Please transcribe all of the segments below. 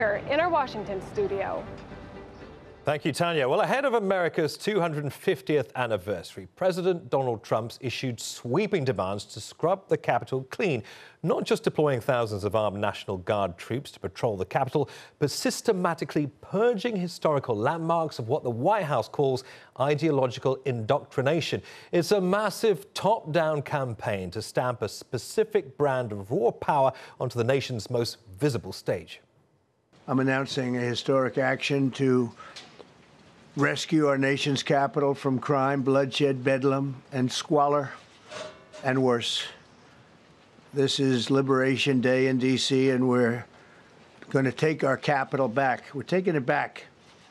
In our Washington studio. Thank you, Tanya. Well, ahead of America's 250th anniversary, President Donald Trump's issued sweeping demands to scrub the Capitol clean, not just deploying thousands of armed National Guard troops to patrol the Capitol, but systematically purging historical landmarks of what the White House calls ideological indoctrination. It's a massive top-down campaign to stamp a specific brand of raw power onto the nation's most visible stage. I'm announcing a historic action to rescue our nation's capital from crime, bloodshed, bedlam, and squalor, and worse. This is Liberation Day in D.C., and we're going to take our capital back. We're taking it back.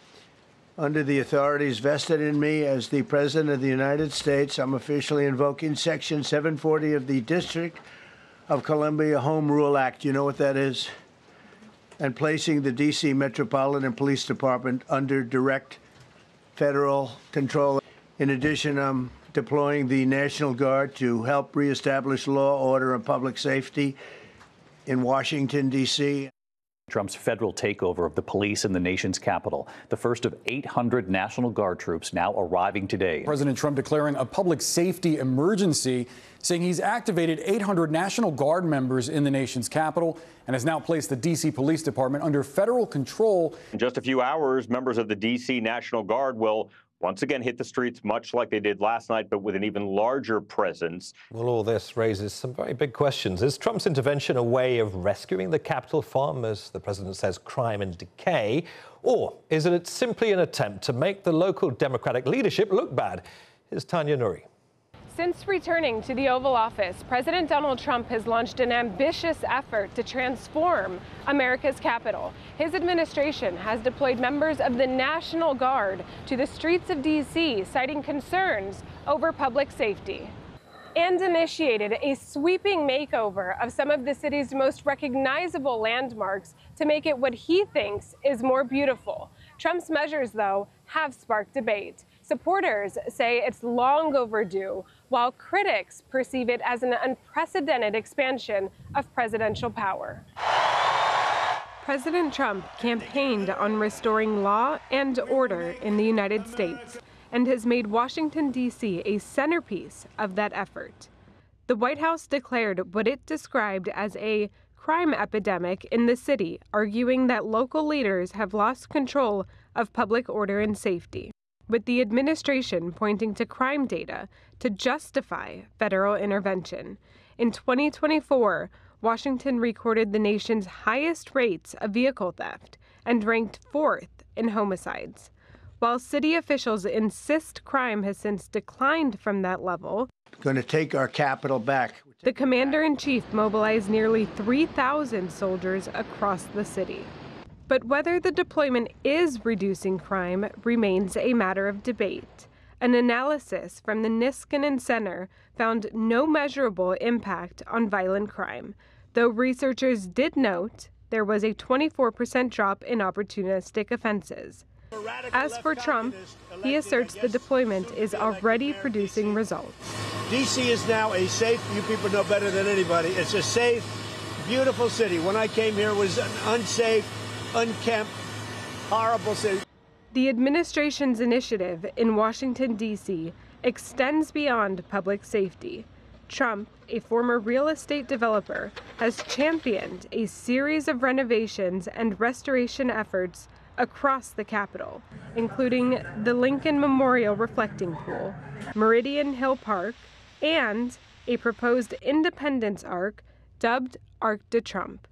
Under the authorities vested in me as the President of the United States, I'm officially invoking Section 740 of the District of Columbia Home Rule Act. You know what that is? And placing the D.C. Metropolitan Police Department under direct federal control. In addition, I'm deploying the National Guard to help reestablish law, order, and public safety in Washington, D.C. Trump's federal takeover of the police in the nation's capital, the first of 800 National Guard troops now arriving today. President Trump declaring a public safety emergency, saying he's activated 800 National Guard members in the nation's capital and has now placed the D.C. Police Department under federal control. In just a few hours, members of the D.C. National Guard will once again hit the streets, much like they did last night, but with an even larger presence. Well, all this raises some very big questions. Is Trump's intervention a way of rescuing the Capitol from, as the president says, crime and decay? Or is it simply an attempt to make the local Democratic leadership look bad? Here's Tanya Nuri. Since returning to the Oval Office, President Donald Trump has launched an ambitious effort to transform America's capital. His administration has deployed members of the National Guard to the streets of D.C., citing concerns over public safety, and initiated a sweeping makeover of some of the city's most recognizable landmarks to make it what he thinks is more beautiful. Trump's measures, though, have sparked debate. Supporters say it's long overdue, while critics perceive it as an unprecedented expansion of presidential power. President Trump campaigned on restoring law and order in the United States and has made Washington, D.C. a centerpiece of that effort. The White House declared what it described as a crime epidemic in the city, arguing that local leaders have lost control of public order and safety, with the administration pointing to crime data to justify federal intervention. In 2024, Washington recorded the nation's highest rates of vehicle theft and ranked 4th in homicides. While city officials insist crime has since declined from that level, Going to take our capital back. The commander-in-chief mobilized nearly 3,000 soldiers across the city. But whether the deployment is reducing crime remains a matter of debate. An analysis from the Niskanen Center found no measurable impact on violent crime, though researchers did note there was a 24% drop in opportunistic offenses. As for Trump, he asserts the deployment is already producing results. D.C. is now a safe, you people know better than anybody, it's a safe, beautiful city. When I came here, it was an unsafe, unkempt, horrible city. The administration's initiative in Washington, D.C. extends beyond public safety. Trump, a former real estate developer, has championed a series of renovations and restoration efforts across the Capitol, including the Lincoln Memorial Reflecting Pool, Meridian Hill Park, and a proposed Independence Arc dubbed Arc de Trump.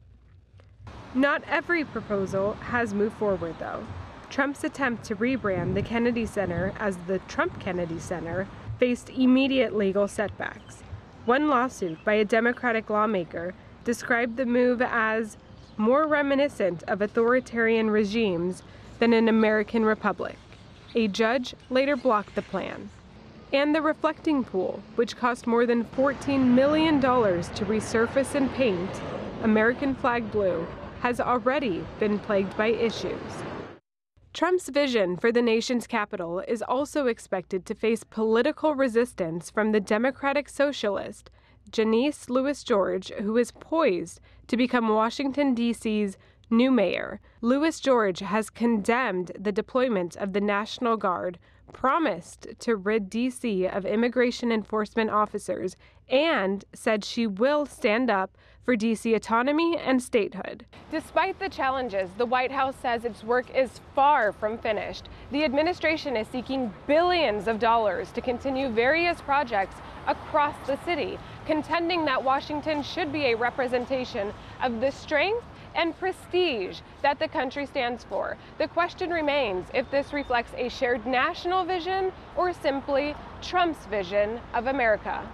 Not every proposal has moved forward, though. Trump's attempt to rebrand the Kennedy Center as the Trump Kennedy Center faced immediate legal setbacks. One lawsuit by a Democratic lawmaker described the move as more reminiscent of authoritarian regimes than an American republic. A judge later blocked the plan. And the reflecting pool, which cost more than $14 million to resurface and paint American flag blue, has already been plagued by issues. Trump's vision for the nation's capital is also expected to face political resistance from the Democratic socialist Janice Louis George, who is poised to become Washington, D.C.'s new mayor. Louis George has condemned the deployment of the National Guard, promised to rid D.C. of immigration enforcement officers, and said she will stand up for D.C. autonomy and statehood. Despite the challenges, the White House says its work is far from finished. The administration is seeking billions of dollars to continue various projects across the city, contending that Washington should be a representation of the strength and prestige that the country stands for. The question remains if this reflects a shared national vision or simply Trump's vision of America.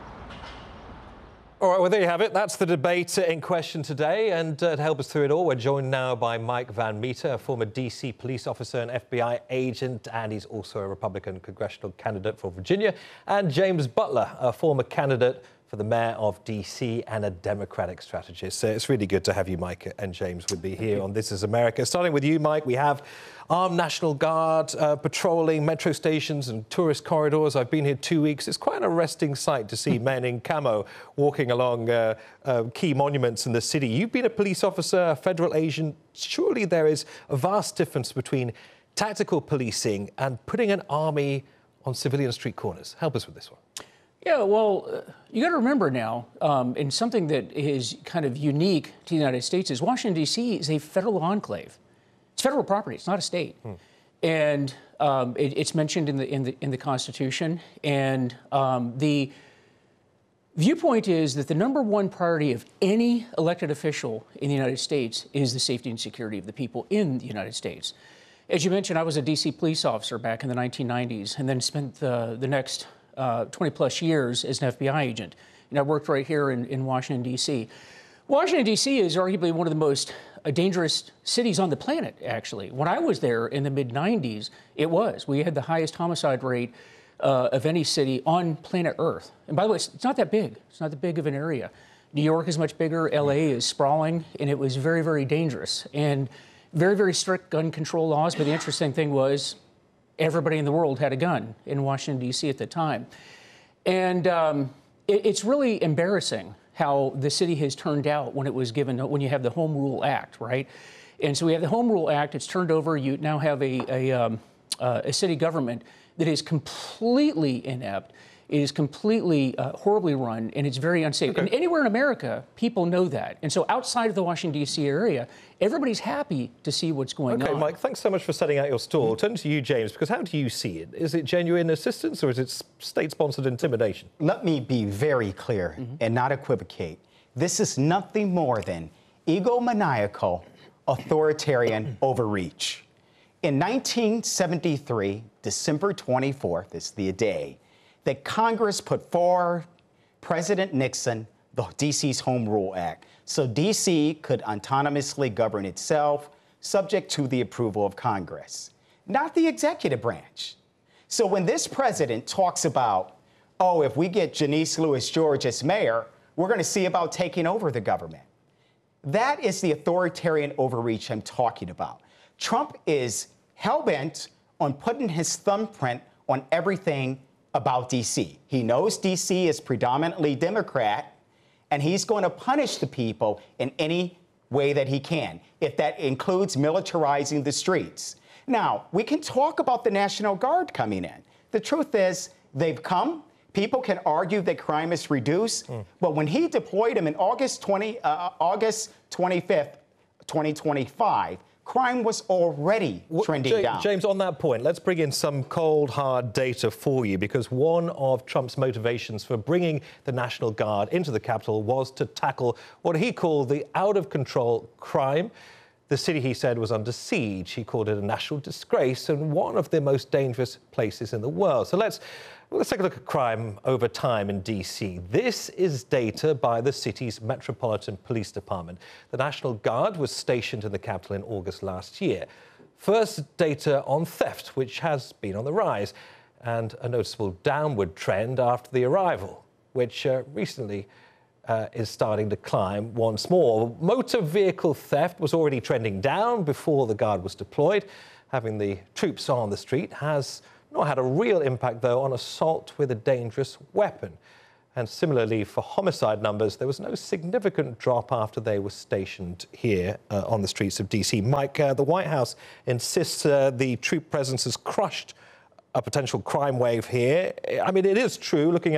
All right, well, there you have it. That's the debate in question today. And to help us through it all, we're joined now by Mike Van Meter, a former D.C. police officer and FBI agent, and he's also a Republican congressional candidate for Virginia, and James Butler, a former candidate for the mayor of D.C. and a Democratic strategist. So it's really good to have you, Mike and James, with me here on This Is America. Starting with you, Mike, we have armed National Guard patrolling metro stations and tourist corridors. I've been here 2 weeks. It's quite an arresting sight to see men in camo walking along key monuments in the city. You've been a police officer, a federal agent. Surely there is a vast difference between tactical policing and putting an army on civilian street corners. Help us with this one. Yeah, well, you got to remember now, and something that is kind of unique to the United States is Washington, D.C. is a federal enclave. It's federal property. It's not a state. And it's mentioned in the Constitution. And the viewpoint is that the number one priority of any elected official in the United States is the safety and security of the people in the United States. As you mentioned, I was a D.C. police officer back in the 1990s and then spent the next 20 plus years as an FBI agent. And I worked right here in Washington, D.C. Washington, D.C. is arguably one of the most dangerous cities on the planet, actually. When I was there in the mid-90s, it was. We had the highest homicide rate of any city on planet Earth. And by the way, it's not that big. It's not that big of an area. New York is much bigger. L.A. is sprawling, and it was very, very dangerous. And very, very strict gun control laws. But the interesting thing was, everybody in the world had a gun in Washington, D.C. at the time. And it's really embarrassing how the city has turned out when it was given, when you have the Home Rule Act, right? And so we have the Home Rule Act, it's turned over, you now have a city government that is completely inept, it is completely horribly run, and it's very unsafe. Okay. And anywhere in America, people know that. And so outside of the Washington, D.C. area, everybody's happy to see what's going on. Okay, Mike, thanks so much for setting out your stall. Turn to you, James, because how do you see it? Is it genuine assistance or is it state-sponsored intimidation? Let me be very clear and not equivocate. This is nothing more than egomaniacal, authoritarian overreach. In 1973, December 24th is the day that Congress put forward President Nixon, the DC's Home Rule Act, so DC could autonomously govern itself, subject to the approval of Congress, not the executive branch. So when this president talks about, oh, if we get Janice Louis George as mayor, we're going to see about taking over the government. That is the authoritarian overreach I'm talking about. Trump is hell-bent on putting his thumbprint on everything about D.C. He knows D.C. is predominantly Democrat, and he's going to punish the people in any way that he can, if that includes militarizing the streets. Now, we can talk about the National Guard coming in. The truth is, they've come. People can argue that crime is reduced, but when he deployed them in August 25th, 2025, crime was already trending down. James, on that point, let's bring in some cold, hard data for you, because one of Trump's motivations for bringing the National Guard into the Capitol was to tackle what he called the out-of-control crime. The city, he said, was under siege. He called it a national disgrace and one of the most dangerous places in the world. So let's take a look at crime over time in D.C. This is data by the city's Metropolitan Police Department. The National Guard was stationed in the Capitol in August last year. First data on theft, which has been on the rise, and a noticeable downward trend after the arrival, which recently is starting to climb once more. Motor vehicle theft was already trending down before the Guard was deployed. Having the troops on the street has not had a real impact, though, on assault with a dangerous weapon. And similarly, for homicide numbers, there was no significant drop after they were stationed here on the streets of D.C. Mike, the White House insists the troop presence has crushed a potential crime wave here. I mean, it is true, looking at